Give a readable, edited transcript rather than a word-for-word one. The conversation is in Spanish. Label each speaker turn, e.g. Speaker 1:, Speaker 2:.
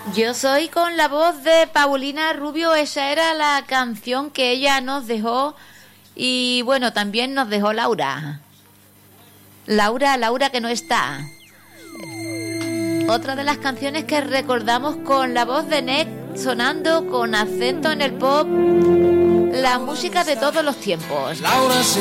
Speaker 1: Yo soy con la voz de Paulina Rubio. Esa era la canción que ella nos dejó. Y bueno, también nos dejó Laura que no está. Otra de las canciones que recordamos con la voz de Nek, sonando con acento en el pop, la música de todos los tiempos.